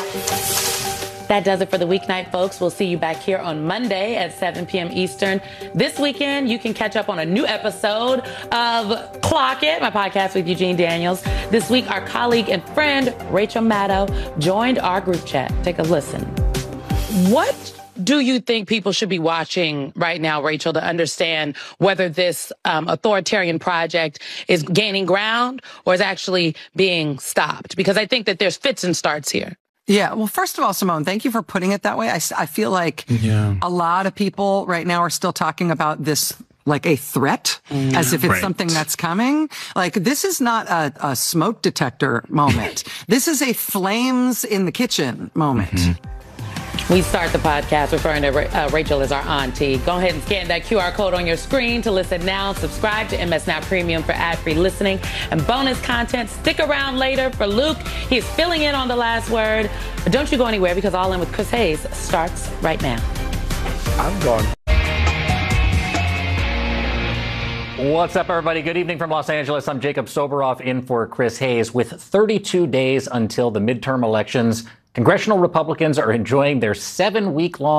That does it for the weeknight, folks. We'll see you back here on Monday at 7 p.m. Eastern. This weekend, you can catch up on a new episode of Clock It, my podcast with Eugene Daniels. This week, our colleague and friend, Rachel Maddow, joined our group chat. Take a listen. What do you think people should be watching right now, Rachel, to understand whether this authoritarian project is gaining ground or is actually being stopped? Because I think that there's fits and starts here. Yeah. Well, first of all, Simone, thank you for putting it that way. I feel like a lot of people right now are still talking about this like a threat, as if it's something that's coming. Like, this is not a smoke detector moment. This is a flames in the kitchen moment. We start the podcast referring to Rachel as our auntie. Go ahead and scan that QR code on your screen to listen now. Subscribe to MS Now Premium for ad-free listening and bonus content. Stick around later for Luke. He's filling in on the last word. But don't you go anywhere, because All In with Chris Hayes starts right now. I'm gone. What's up, everybody? Good evening from Los Angeles. I'm Jacob Soboroff in for Chris Hayes. With 32 days until the midterm elections, congressional Republicans are enjoying their 7-week-long